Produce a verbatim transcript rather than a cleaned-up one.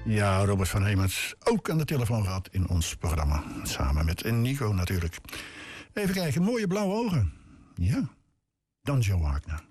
Ja, Robert van Hemert ook aan de telefoon gehad in ons programma. Samen met Nico natuurlijk. Even kijken, mooie blauwe ogen. Ja, dan Joe Wagner.